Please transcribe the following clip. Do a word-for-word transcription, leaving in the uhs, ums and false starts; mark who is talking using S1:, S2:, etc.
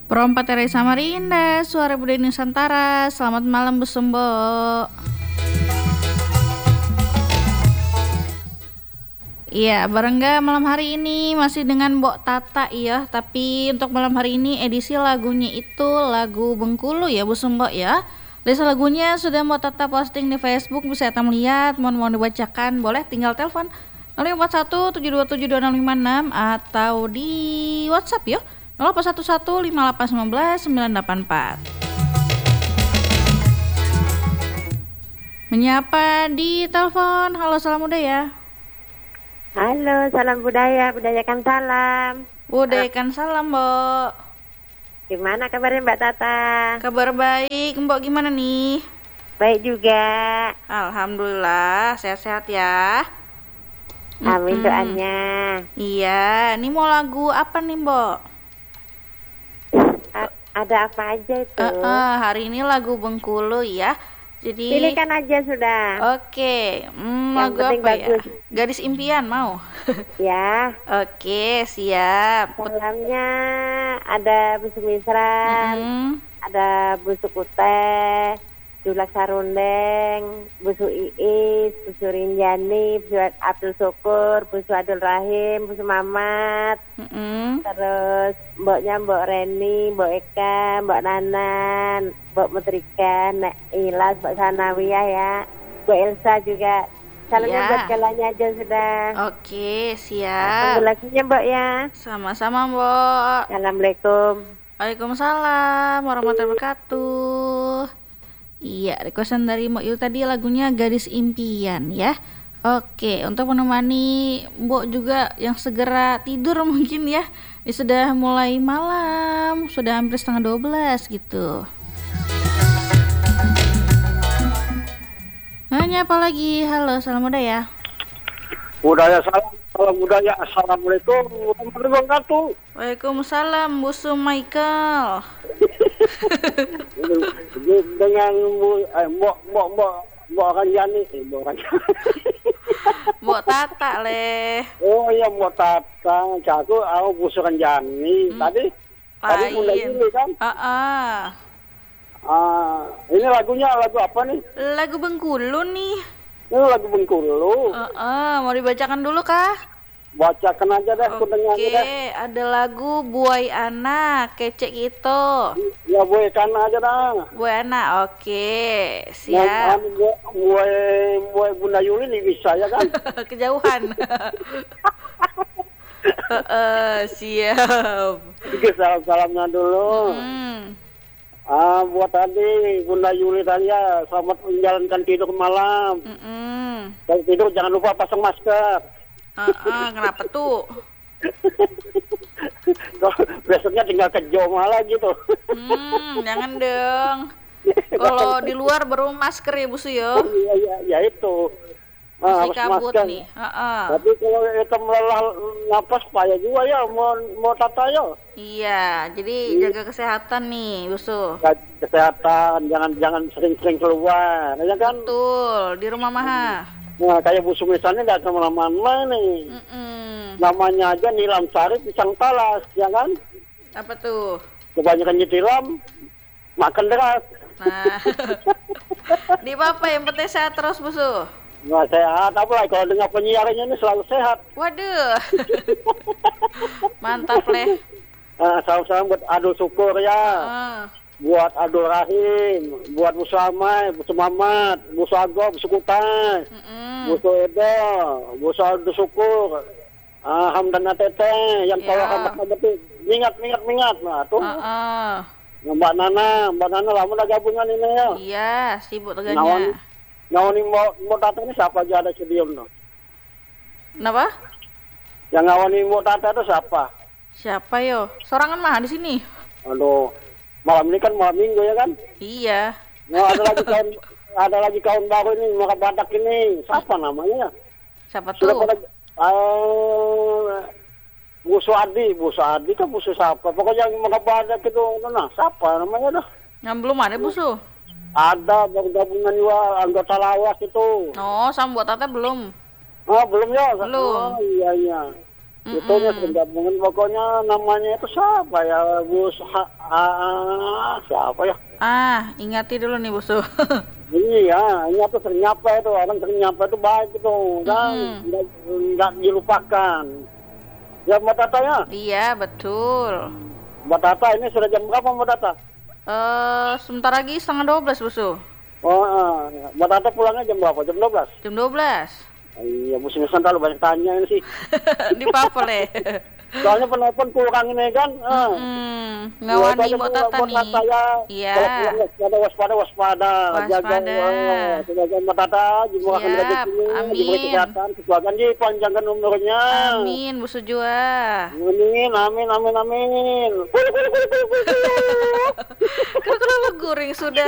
S1: Perompat dari Samarinda, suara budaya Nusantara. Selamat malam Bu Sumbo. Iya, barengga malam hari ini masih dengan Mbok Tata ya. Tapi untuk malam hari ini edisi lagunya itu lagu Bengkulu ya Bu Sumbo ya. List lagunya sudah Mbok Tata posting di Facebook, bisa kita melihat. Mohon mohon dibacakan, boleh tinggal telepon nol lima satu tujuh dua tujuh dua nol lima enam atau di WhatsApp ya nol delapan satu satu lima delapan satu sembilan sembilan delapan empat. Menyapa di telepon. Halo, salam budaya.
S2: Halo, salam budaya, budayakan salam.
S1: Budayakan salam, Mbok.
S2: Gimana kabarnya Mbak Tata?
S1: Kabar baik, Mbok gimana nih?
S2: Baik juga.
S1: Alhamdulillah, sehat-sehat ya.
S2: Amin
S1: Mm-mm.
S2: doanya.
S1: Iya, ini mau lagu apa nih, Mbok?
S2: A- ada apa aja itu?
S1: Uh, uh, hari ini lagu Bengkulu ya. Jadi
S2: Pilihkan aja sudah.
S1: Oke, hmm,
S2: Yang
S1: lagu
S2: penting
S1: apa
S2: bagus.
S1: ya? Gadis Impian mau?
S2: Ya,
S1: Oke, siap.
S2: salamnya ada Bu Sumisran,
S1: Mm-mm.
S2: ada Bu Sukute, Julak Sarundeng, Bu Su Iis, Bu Surinjani, Bu Abdul Syukur, Bu Abdul Rahim, Bu Mamat,
S1: Mm-mm.
S2: terus mboknya Mbok Reni, Mbok Eka, Mbok Nanan, Mbok Mutrika, Nek Ilas, Mbok Sanawiyah ya, Mbok Elsa juga. Salamnya
S1: Ya.
S2: buat segalanya aja sudah.
S1: Oke, siap.
S2: Tunggu lagunya Mbok ya.
S1: Sama-sama, Mbok.
S2: Assalamualaikum.
S1: Waalaikumsalam warahmatullahi wabarakatuh. Iya, requestan dari Mbok Yu tadi lagunya Gadis Impian ya. Oke, untuk menemani Mbok juga yang segera tidur mungkin ya. Ini sudah mulai malam, sudah hampir setengah dua belas gitu. Nanya apa lagi? Halo, salam budaya.
S3: Budaya salam, salam budaya. Assalamualaikum warahmatullahi wabarakatuh.
S1: Waalaikumsalam, Bu Su Michael.
S3: Dengan Bu, eh, Mbok, Mbok, Mbok, Mbok Ranjani, eh, Mbok Ranjani.
S1: Mbok Tata leh.
S3: Oh iya, Mbok Tata, aku, aku Bu Ranjani.
S1: Hmm.
S3: Tadi, tadi Bunda
S1: Lain.
S3: ini kan.
S1: Ah, ah.
S3: Ah, ini lagunya lagu apa nih?
S1: Lagu Bengkulu nih.
S3: Ini lagu Bengkulu.
S1: Ah, ah. Mau dibacakan dulu kah?
S3: Bacakan aja deh, aku dengar
S1: Oke,
S3: deh.
S1: ada lagu Buai Anak, kecek itu.
S3: Ya Bu, kan aja dah.
S1: Buai Anak, oke, siap.
S3: Bu, Bu, Bunda Yuli nih bisa ya kan?
S1: Kejauhan. Heeh, siap.
S3: Oke, salam-salamnya dulu.
S1: Hmm.
S3: Ah, buat tadi Bunda Yuli tadi ya, selamat menjalankan tidur malam.
S1: Mm-mm.
S3: Kalau tidur jangan lupa pasang masker.
S1: Ah, ah, kenapa tuh?
S3: Besoknya tinggal ke Joma gitu.
S1: Hmm, jangan dong. Kalau di luar baru masker ya Bu Suyo.
S3: Iya, iya, ya itu.
S1: Masih
S3: Ah, harus
S1: kabut
S3: masker.
S1: nih. Heeh.
S3: Tapi kalau kita melelah napas payah juga ya, mau mau tata ya.
S1: Iya, jadi jaga kesehatan nih, Bu Su.
S3: Kesehatan, jangan jangan sering-sering keluar, ya kan?
S1: Betul, di rumah Maha.
S3: Nah, kayak Bu Sumisannya nggak kemana-mana nih.
S1: Mm-mm.
S3: Namanya aja Nilam Sari Pisang Talas, ya kan?
S1: Apa tuh?
S3: Kebanyakan nyetiram, makan deras.
S1: Nah, di apa yang penting sehat terus Bu Su.
S3: Nggak sehat, apalagi kalau dengar penyiarnya ini selalu sehat.
S1: Waduh, mantap leh.
S3: Nah, salam-salam buat Adul Syukur ya,
S1: Ah,
S3: buat Adul Rahim, buat Bu Samai, Bu Sumamat, Bu Sago, Bu Sukutai,
S1: mm-mm.
S3: Bu Edo, Bu Adul Syukur, ah, Hamdana Tete, yang
S1: Ya.
S3: kalau kamu itu mingat, mingat, mingat, nah tuh.
S1: Ah, ah.
S3: Mbak Nana, Mbak Nana lama udah gabungan ini ya.
S1: Iya, sibuk
S3: Nawan,
S1: teganya.
S3: nawan ini mau mau datang ini siapa aja ada sedium tuh.
S1: Kenapa?
S3: Yang ngawani mau tata itu siapa?
S1: Siapa yo? Sorangan mah di sini.
S3: Aduh, malam ini kan malam minggu ya kan?
S1: Iya.
S3: Nah, ada lagi kawan ada lagi kawan baru ini Maka Badak ini. Siapa namanya?
S1: Siapa
S3: Sudah
S1: tuh?
S3: pada uh, Bu Suadi, Bu Suadi kan Bu siapa? Pokoknya yang Maka Badak itu nah, siapa namanya dah?
S1: Yang belum ada Bu Su.
S3: Ada baru gabungan juga anggota lawas itu.
S1: Oh, sama buat Tata belum.
S3: Oh, belum ya?
S1: Belum.
S3: Oh, iya iya. Itunya sering gabungin, pokoknya namanya itu siapa ya, Gus ha, ah, siapa ya?
S1: Ah, ingati dulu nih Busu.
S3: Iya, ini tuh sering nyapa itu, orang sering nyapa itu baik itu, kan?
S1: Mm-mm.
S3: Nggak, nggak dilupakan. Ya Mbak Tata ya,
S1: Iya, betul.
S3: Mbak Tata ini sudah jam berapa Mbak Tata?
S1: Eh, sebentar lagi setengah dua belas Busu.
S3: Oh, ah, Mbak Tata pulangnya jam berapa? Jam dua belas?
S1: Jam dua belas.
S3: Iya, Bu Simisan terlalu banyak tanya ini sih.
S1: Di papel ya.
S3: Soalnya penelpon kurang ini kan. Ah.
S1: Hmm, ngawani Mbak Tata nih.
S3: Saya,
S1: Iya.
S3: kalau pulang waspada, waspada, waspada.
S1: Waspada.
S3: Jaga, jaga Mbak Tata, dimurahkan
S1: Siap,
S3: rezeki,
S1: amin.
S3: diberi kesehatan, keluarga, dipanjangkan umurnya.
S1: Amin, Busu Jua.
S3: Amin, amin, amin, amin.
S1: Kalau kalau guring sudah.